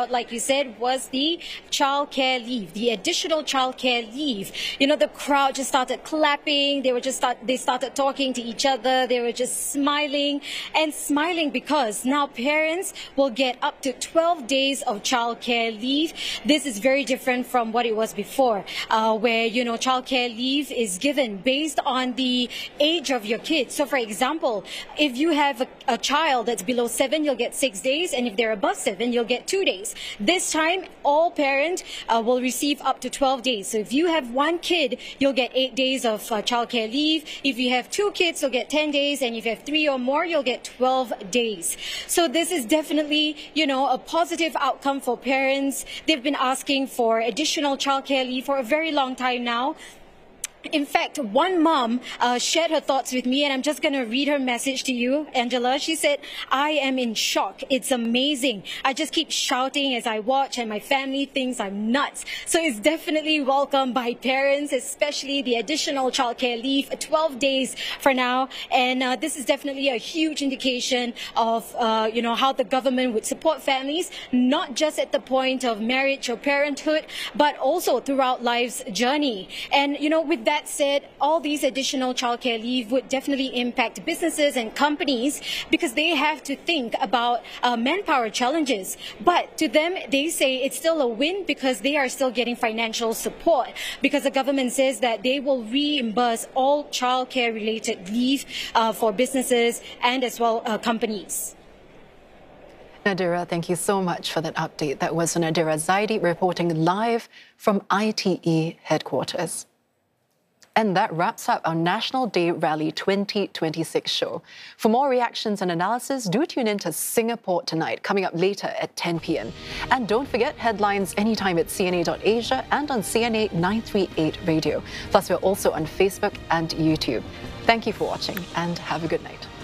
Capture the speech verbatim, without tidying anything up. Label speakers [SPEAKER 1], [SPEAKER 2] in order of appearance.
[SPEAKER 1] about, like you said, was the childcare leave, the additional childcare leave. You know, the crowd just started clapping. They were just start, they started talking to each other. They were just smiling and smiling because now parents will get up to twelve days of childcare leave. This is very different from what it was before, uh, where, you know, childcare leave is given based on the age of your kids. So, for example, if you have a, a child that's below seven, you'll get six days, and if they're above seven, you'll get two days. This time, all parents uh, will receive up to twelve days. So, if you have one kid, you'll get eight days of uh, childcare leave. If you have two kids, you'll get ten days, and if you have three or more, you'll get twelve days. So, this is definitely, you know, a positive outcome for parents. They've been asking for additional childcare leave for a very long time now. In fact, one mom uh, shared her thoughts with me, and I'm just going to read her message to you, Angela. She said, I am in shock. It's amazing. I just keep shouting as I watch, and my family thinks I'm nuts. So it's definitely welcomed by parents, especially the additional childcare leave, twelve days for now. And uh, this is definitely a huge indication of, uh, you know, how the government would support families, not just at the point of marriage or parenthood, but also throughout life's journey. And, you know, with that That said, all these additional childcare leave would definitely impact businesses and companies because they have to think about uh, manpower challenges. But to them, they say it's still a win because they are still getting financial support because the government says that they will reimburse all childcare related leave uh, for businesses and as well uh, companies.
[SPEAKER 2] Nadira, thank you so much for that update. That was Nadira Zaidi reporting live from I T E headquarters. And that wraps up our National Day Rally twenty twenty-six show. For more reactions and analysis, do tune in to Singapore Tonight, coming up later at ten p m And don't forget headlines anytime at C N A dot Asia and on C N A nine thirty-eight Radio. Plus, we're also on Facebook and YouTube. Thank you for watching and have a good night.